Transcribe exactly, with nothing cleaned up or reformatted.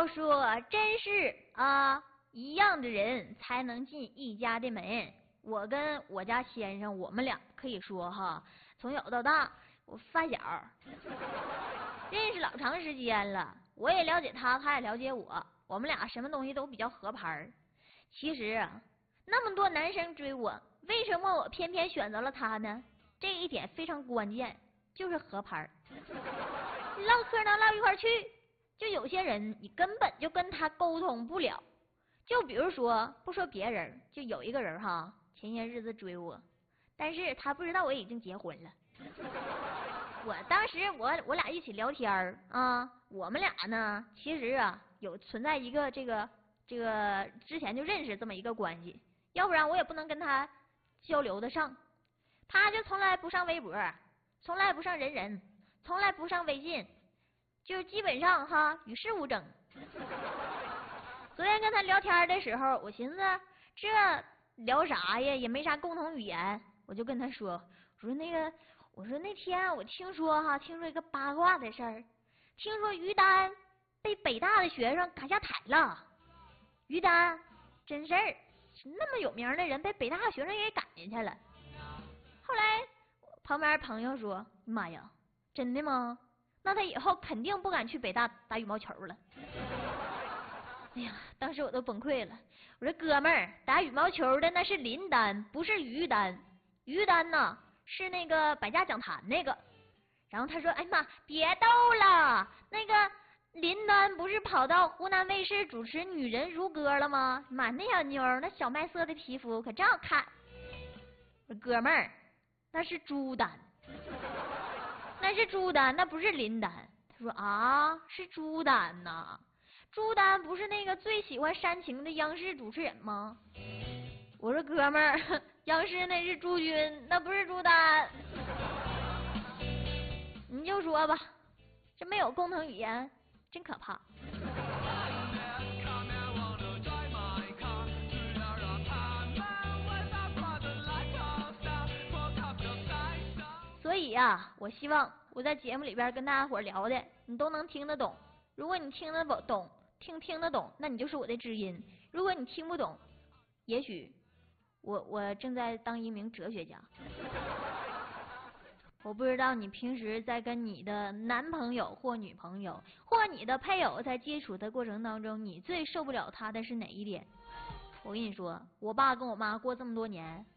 要说真是啊，一样的人才能进一家的门。我跟我家先生，我们俩可以说哈，从小到大我发小，认识老长时间了。我也了解他，他也了解我，我们俩什么东西都比较合拍。其实啊，那么多男生追我，为什么我偏偏选择了他呢？这一点非常关键，就是合拍。唠嗑能唠一块去，就有些人你根本就跟他沟通不了。就比如说，不说别人，就有一个人哈，前些日子追我，但是他不知道我已经结婚了。我当时我我俩一起聊天啊，我们俩呢，其实啊有存在一个这个这个之前就认识这么一个关系，要不然我也不能跟他交流得上。他就从来不上微博，从来不上人人，从来不上微信，就基本上哈与世无争。昨天跟他聊天的时候，我寻思这聊啥呀，也没啥共同语言，我就跟他说，我说那个，我说那天我听说哈，听说一个八卦的事儿，听说于丹被北大的学生赶下台了。于丹，真事儿，那么有名的人被北大学生给赶下去了。后来旁边朋友说，妈呀，真的吗？那他以后肯定不敢去北大打羽毛球了。哎呀，当时我都崩溃了。我说哥们儿，打羽毛球的那是林丹，不是于丹。于丹呐是那个百家讲坛那个。然后他说，哎妈，别逗了，那个林丹不是跑到湖南卫视主持《女人如歌》了吗？妈，那小妞那小麦色的皮肤可真好看。我说哥们儿，那是朱丹，那是朱丹，那不是林丹。他说啊，是朱丹呐。朱丹不是那个最喜欢煽情的央视主持人吗？我说哥们儿，央视那是朱军，那不是朱丹。你就说吧，这没有共同语言，真可怕。所以呀、啊，我希望我在节目里边跟大家伙聊的，你都能听得懂。如果你听得懂，听听得懂，那你就是我的知音。如果你听不懂，也许我我正在当一名哲学家。我不知道你平时在跟你的男朋友或女朋友或你的配偶在接触的过程当中，你最受不了他的是哪一点？我跟你说，我爸跟我妈过这么多年，